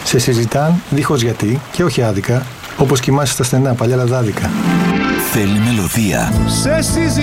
Σε συζητάν δίχως γιατί και όχι άδικα, όπως κοιμάσαι στα στενά παλιά λαδάδικα. Θέλει μελωδία.